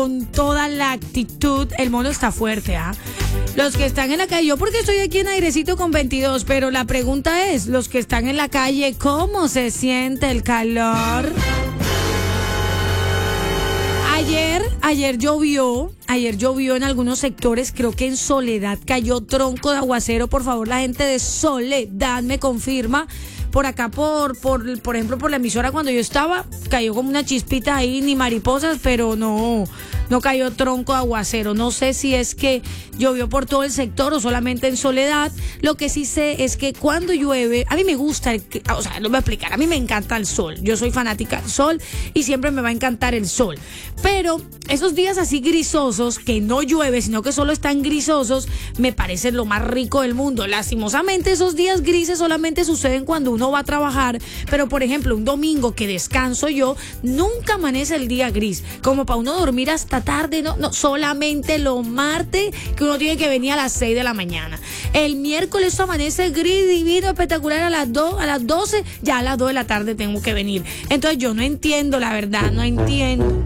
con toda la actitud. El mono está fuerte, ¿ah? Los que están en la calle, yo porque estoy aquí en airecito con 22, pero la pregunta es, los que están en la calle, ¿cómo se siente el calor? Ayer llovió en algunos sectores, creo que en Soledad cayó tronco de aguacero. Por favor, la gente de Soledad me confirma. Por acá, por ejemplo, por la emisora cuando yo estaba, cayó como una chispita ahí, ni mariposas, pero no cayó tronco de aguacero. No sé si es que llovió por todo el sector o solamente en Soledad. Lo que sí sé es que cuando llueve, a mí me gusta, lo voy a explicar, a mí me encanta el sol. Yo soy fanática del sol y siempre me va a encantar el sol. Pero esos días así grisosos, que no llueve, sino que solo están grisosos, me parecen lo más rico del mundo. Lastimosamente, esos días grises solamente suceden cuando uno va a trabajar, pero por ejemplo, un domingo que descanso yo, nunca amanece el día gris, como para uno dormir hasta tarde, no, solamente los martes, que uno tiene que venir a las 6 de la mañana. El miércoles amanece gris, divino, espectacular, a las 12, ya a las 2 de la tarde tengo que venir. Entonces yo no entiendo, la verdad, no entiendo.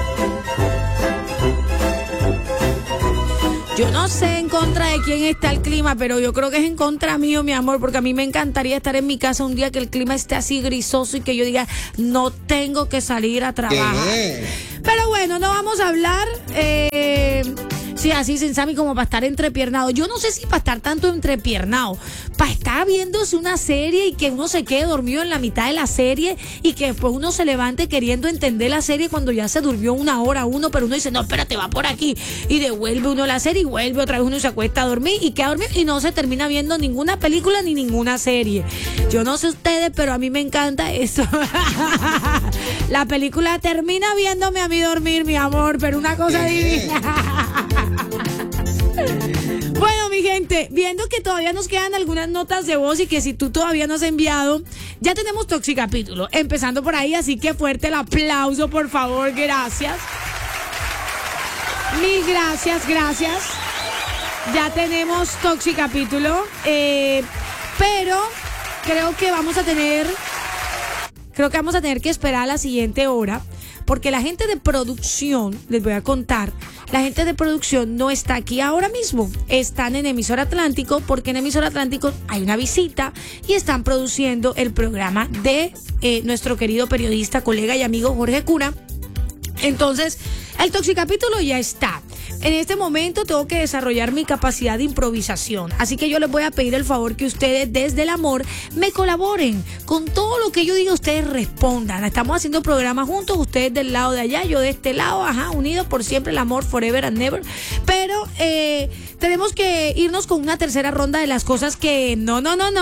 Yo no sé en contra de quién está el clima, pero yo creo que es en contra mío, mi amor, porque a mí me encantaría estar en mi casa un día que el clima esté así grisoso y que yo diga, no tengo que salir a trabajar. Pero bueno, no vamos a hablar, sí, así sin Sammy, como para estar entrepiernado. Yo no sé si para estar tanto entrepiernado, para estar viéndose una serie y que uno se quede dormido en la mitad de la serie y que después uno se levante queriendo entender la serie cuando ya se durmió una hora uno, pero uno dice, no, espérate, va por aquí, y devuelve uno la serie y vuelve otra vez, uno se acuesta a dormir y queda dormido y no se termina viendo ninguna película ni ninguna serie. Yo no sé ustedes, pero a mí me encanta eso. La película termina viéndome a mí dormir, mi amor, pero una cosa divina. Bueno, mi gente, viendo que todavía nos quedan algunas notas de voz y que si tú todavía no has enviado, ya tenemos Toxicapítulo, empezando por ahí, así que fuerte el aplauso, por favor, gracias. Mil gracias. Ya tenemos Toxicapítulo, pero creo que vamos a tener que esperar a la siguiente hora, porque la gente de producción, les voy a contar, la gente de producción no está aquí ahora mismo, están en Emisora Atlántico, porque en Emisora Atlántico hay una visita y están produciendo el programa de nuestro querido periodista, colega y amigo Jorge Cura. Entonces, el Toxicapítulo ya está. En este momento tengo que desarrollar mi capacidad de improvisación, así que yo les voy a pedir el favor que ustedes desde el amor me colaboren con todo lo que yo diga. Ustedes respondan. Estamos haciendo programas juntos, ustedes del lado de allá, yo de este lado, unidos por siempre, el amor forever and never. Pero tenemos que irnos con una tercera ronda de las cosas que no.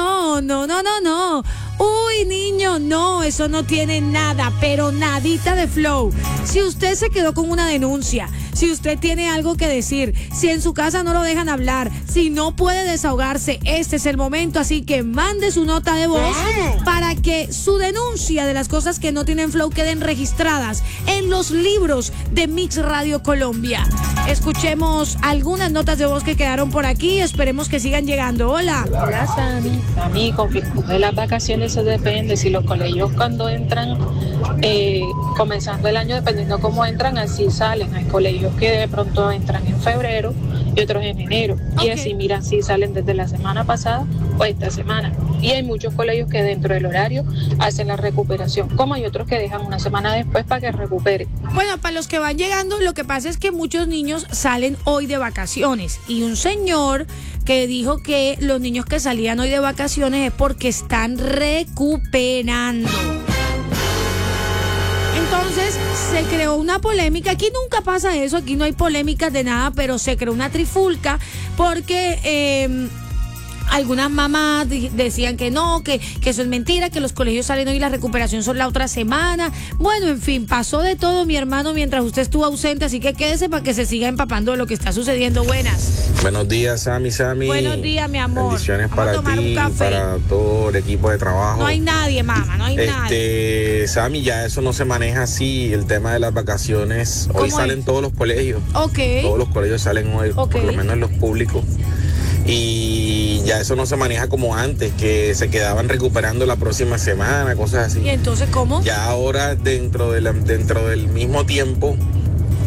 Uy, niño, no, eso no tiene nada, pero nadita de flow. Si usted se quedó con una denuncia, si usted tiene algo que decir, si en su casa no lo dejan hablar, si no puede desahogarse, este es el momento. Así que mande su nota de voz para que su denuncia de las cosas que no tienen flow queden registradas en los libros de Mix Radio Colombia. Escuchemos algunas notas de voz que quedaron por aquí. Esperemos que sigan llegando. Hola. Hola, Sammy. Sammy, con de las vacaciones eso depende. Si los colegios cuando entran, comenzando el año, dependiendo cómo entran, así salen. Hay colegios que de pronto entran en febrero y otros en enero. Okay. Y así, mira, si salen desde la semana pasada o esta semana. Y hay muchos colegios que dentro del horario hacen la recuperación, como hay otros que dejan una semana después para que recupere. Bueno, para los que van llegando, lo que pasa es que muchos niños salen hoy de vacaciones y un señor que dijo que los niños que salían hoy de vacaciones es porque están recuperando. Entonces se creó una polémica. Aquí nunca pasa eso, aquí no hay polémicas de nada, pero se creó una trifulca porque algunas mamás decían que no, que eso es mentira, que los colegios salen hoy y la recuperación son la otra semana. Bueno, en fin, pasó de todo, mi hermano, mientras usted estuvo ausente, así que quédese para que se siga empapando de lo que está sucediendo. Buenas. Buenos días, Sammy. Buenos días, mi amor. Bendiciones para ti, para todo el equipo de trabajo. No hay nadie, mamá, no hay nadie. Sammy, ya eso no se maneja así, el tema de las vacaciones. Hoy salen todos los colegios. Ok. Todos los colegios salen hoy, por lo menos los públicos. Y ya eso no se maneja como antes, que se quedaban recuperando la próxima semana, cosas así. ¿Y entonces cómo? Ya ahora dentro del mismo tiempo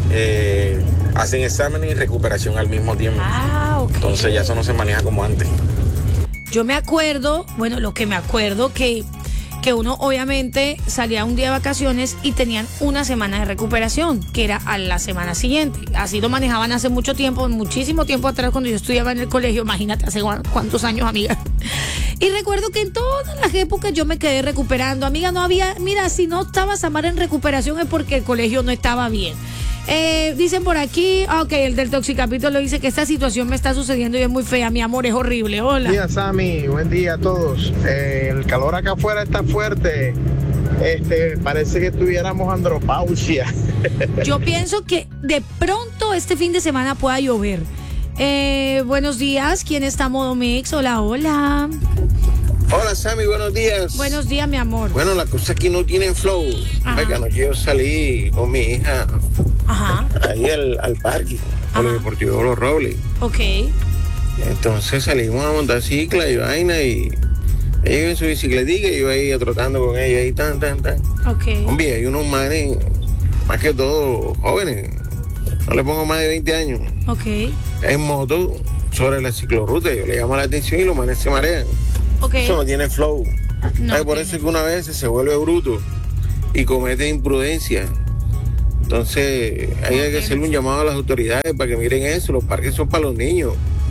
hacen exámenes y recuperación al mismo tiempo. Ok. Entonces ya eso no se maneja como antes. Yo me acuerdo, bueno, lo que me acuerdo que uno obviamente salía un día de vacaciones y tenían una semana de recuperación, que era a la semana siguiente. Así lo manejaban hace mucho tiempo, muchísimo tiempo atrás, cuando yo estudiaba en el colegio. Imagínate, hace cuántos años, amiga. Y recuerdo que en todas las épocas yo me quedé recuperando. Amiga, no había, mira, si no estaba Samara en recuperación es porque el colegio no estaba bien. Dicen por aquí, ok, el del Toxicapítulo dice que esta situación me está sucediendo y es muy fea, mi amor, es horrible. Hola. Buen día, Sammy, buen día a todos. El calor acá afuera está fuerte. Parece que tuviéramos andropausia. Yo pienso que de pronto este fin de semana pueda llover. Buenos días, ¿quién está Modo Mix? Hola, hola. Hola, Sammy, buenos días. Buenos días, mi amor. Bueno, la cosa es que no tienen flow. Venga, no quiero salir con mi hija. Ajá. Ahí al parque, al Deportivo Los Robles. Ok. Entonces salimos a montar cicla y vaina y ella iba en su bicicletica y yo ahí trotando con ella ahí tan. Ok. Hombre, hay unos manes, más que todo jóvenes, no le pongo más de 20 años. Ok. En moto sobre la ciclorruta, yo le llamo la atención y los manes se marean. Ok. Eso no tiene flow. No por eso es que una vez se vuelve bruto y comete imprudencia. Entonces hay que hacerle un llamado a las autoridades para que miren eso. Los parques son para los niños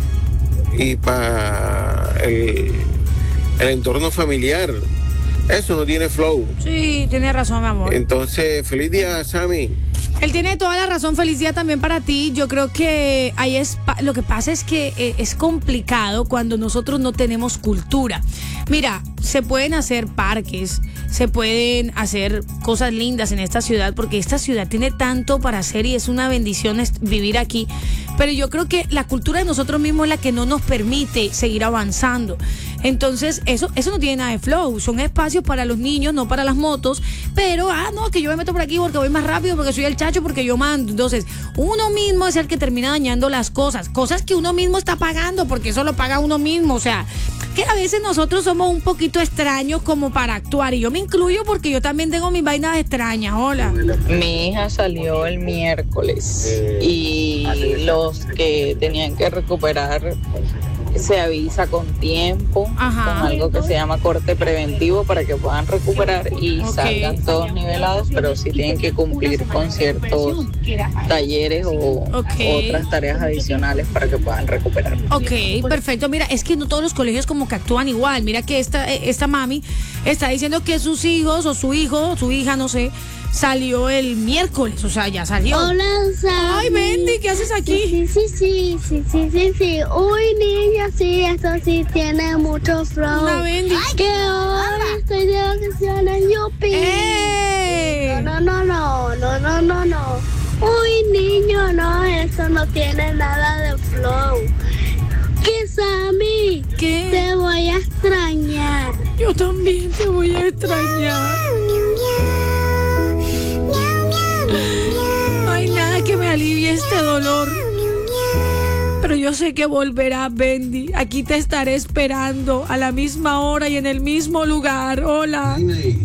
y para el entorno familiar. Eso no tiene flow. Sí, tiene razón, mi amor. Entonces, feliz día, Sammy. Él tiene toda la razón, felicidad también para ti. Yo creo que ahí lo que pasa es que es complicado cuando nosotros no tenemos cultura. Mira, se pueden hacer parques, se pueden hacer cosas lindas en esta ciudad, porque esta ciudad tiene tanto para hacer y es una bendición vivir aquí. Pero yo creo que la cultura de nosotros mismos es la que no nos permite seguir avanzando. Entonces, eso no tiene nada de flow. Son espacios para los niños, no para las motos. Pero, no, que yo me meto por aquí porque voy más rápido, porque soy el chacho, porque yo mando. Entonces, uno mismo es el que termina dañando las cosas. Cosas que uno mismo está pagando, porque eso lo paga uno mismo. O sea, que a veces nosotros somos un poquito extraños como para actuar. Y yo me incluyo porque yo también tengo mis vainas extrañas. Hola. Mi hija salió el miércoles y los que tenían que recuperar se avisa con tiempo, Ajá. con algo que se llama corte preventivo para que puedan recuperar y salgan todos nivelados, pero sí tienen que cumplir con ciertos talleres o otras tareas adicionales para que puedan recuperar. Ok, perfecto. Mira, es que no todos los colegios como que actúan igual. Mira que esta mami está diciendo que sus hijos o su hijo o su hija, no sé, salió el miércoles, o sea, ya salió. Hola, Sammy. Ay, Bendy, ¿qué haces aquí? Sí. Uy, niña, sí, eso sí tiene mucho flow. Una Bendy. Que ahora estoy de vacaciones, yupi. ¡Ey! No. Uy, niño, no, eso no tiene nada de flow. Que Sammy, ¿Qué? te voy a extrañar. Yo también te voy a extrañar. No hay nada que me alivie este dolor. Pero yo sé que volverá, Bendy. Aquí te estaré esperando a la misma hora y en el mismo lugar. Hola.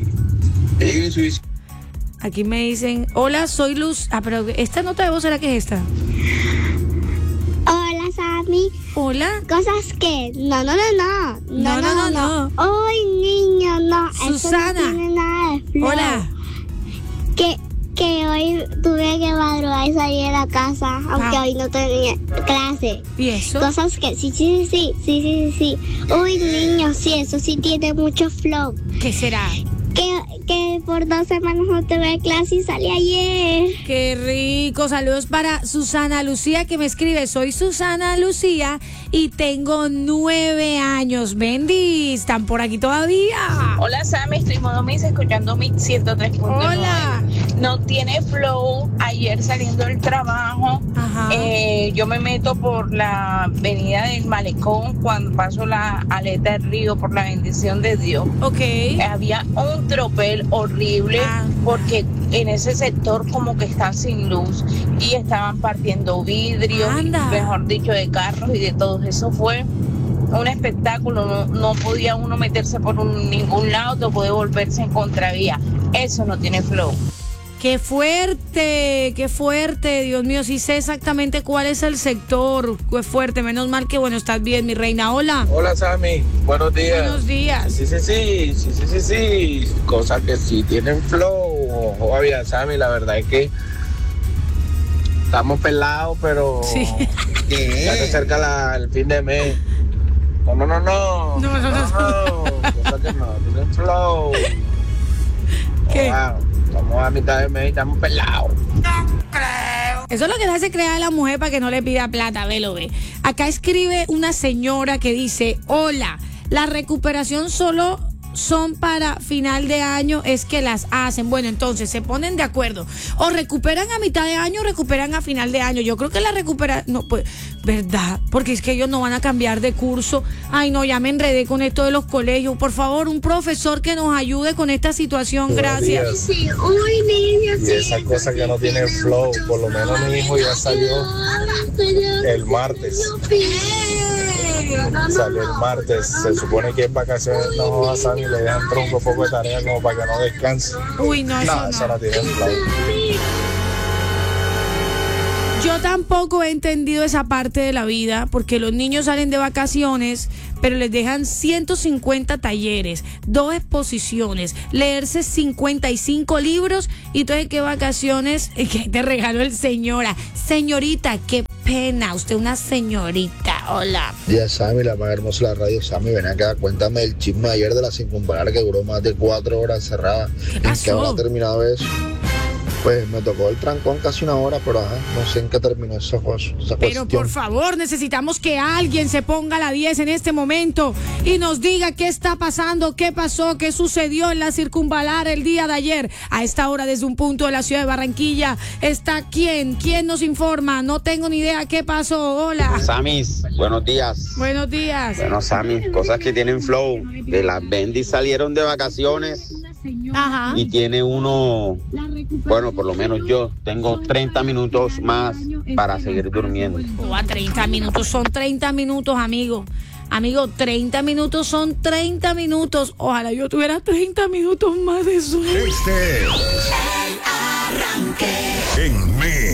Aquí me dicen, hola, soy Luz. Pero esta nota de voz, ¿será que es esta? Hola, Sammy. Hola. Cosas que... No. No. Uy, niño, no. Susana. Eso no tiene nada de flow. Hola. Que hoy tuve que madrugar y salir de la casa, aunque hoy no tenía clase. ¿Y eso? Cosas que sí. Uy, niño, sí, eso sí tiene mucho flow. ¿Qué será? Que por 2 semanas no tuve clase y salí ayer. Qué rico. Saludos para Susana Lucía, que me escribe. Soy Susana Lucía y tengo 9 años. Bendy, ¿están por aquí todavía? Hola, Sammy, estoy Modo Mix escuchando mi 103.9. Hola. No tiene flow. Ayer saliendo del trabajo, Ajá. yo me meto por la avenida del Malecón cuando paso la aleta del río por la bendición de Dios. Ok. Había un tropel horrible porque en ese sector como que están sin luz y estaban partiendo vidrios, mejor dicho, de carros y de todo. Eso fue un espectáculo. No podía uno meterse por ningún lado, no puede volverse en contravía. Eso no tiene flow. Qué fuerte, Dios mío, sí sé exactamente cuál es el sector. Qué fuerte, menos mal que bueno, estás bien, mi reina. Hola. Hola, Sammy, buenos días. Buenos días. Sí. Cosas que sí tienen flow. Obvio, Sammy, la verdad es que estamos pelados, pero sí. Ya se acerca el fin de mes. No. Cosas que no tienen flow. ¿Qué? Estamos a mitad de mes y estamos pelados. No creo. Eso es lo que le hace creer a la mujer para que no le pida plata, velo, ve. Acá escribe una señora que dice, hola, la recuperación solo son para final de año, es que las hacen. Bueno, entonces se ponen de acuerdo. O recuperan a mitad de año o recuperan a final de año. Yo creo que la recuperación, no, pues, ¿verdad? Porque es que ellos no van a cambiar de curso. Ay, no, ya me enredé con esto de los colegios. Por favor, un profesor que nos ayude con esta situación. Gracias. Sí, uy, niña, y esa cosa que no tiene flow, por lo menos mi hijo ya salió el martes. Salió el martes, se supone que es vacaciones, no va a salir, le dejan tronco poco de tarea como para que no descanse. Uy, no, eso no tiene flow. Yo tampoco he entendido esa parte de la vida, porque los niños salen de vacaciones, pero les dejan 150 talleres, 2 exposiciones, leerse 55 libros, y entonces, ¿qué vacaciones? ¿Qué te regaló el señora? Señorita, qué pena, usted una señorita, hola. Ya Sammy, la más hermosa de la radio. Sammy, ven acá, cuéntame el chisme ayer de la circunvalar que duró más de 4 horas cerrada. ¿Qué pasó? ¿En qué habrá terminado eso? Pues me tocó el trancón casi 1 hora, pero no sé en qué terminó esa cuestión. Pero por favor, necesitamos que alguien se ponga a la 10 en este momento y nos diga qué está pasando, qué pasó, qué sucedió en la circunvalar el día de ayer. A esta hora, desde un punto de la ciudad de Barranquilla, está ¿quién nos informa? No tengo ni idea qué pasó. Hola. Samis, buenos días. Buenos días. Bueno, Samis, cosas que tienen flow. De las Bendy salieron de vacaciones. Ajá. Y tiene uno, bueno, por lo menos yo tengo 30 minutos más para seguir durmiendo. A 30 minutos, son 30 minutos, amigo. Amigo, 30 minutos son 30 minutos. Ojalá yo tuviera 30 minutos más de sueño. Este es El Arranque en